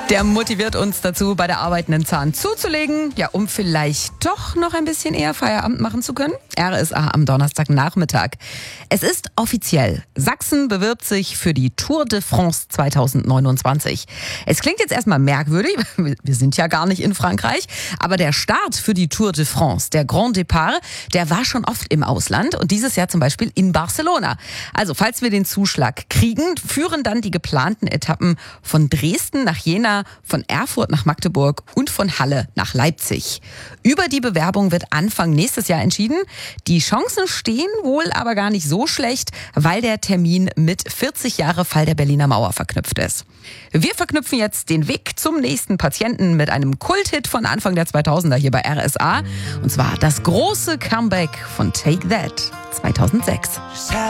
Der motiviert uns dazu, bei der arbeitenden Zahn zuzulegen, ja, um vielleicht doch noch ein bisschen eher Feierabend machen zu können. RSA am Donnerstagnachmittag. Es ist offiziell. Sachsen bewirbt sich für die Tour de France 2029. Es klingt jetzt erstmal merkwürdig, wir sind ja gar nicht in Frankreich, aber der Start für die Tour de France, der Grand Départ, der war schon oft im Ausland und dieses Jahr zum Beispiel in Barcelona. Also falls wir den Zuschlag kriegen, führen dann die geplanten Etappen von Dresden nach Jena, von Erfurt nach Magdeburg und von Halle nach Leipzig. Über die Bewerbung wird Anfang nächstes Jahr entschieden. Die Chancen stehen wohl aber gar nicht so schlecht, weil der Termin mit 40 Jahre Fall der Berliner Mauer verknüpft ist. Wir verknüpfen jetzt den Weg zum nächsten Patienten mit einem Kulthit von Anfang der 2000er hier bei RSA. Und zwar das große Comeback von Take That 2006.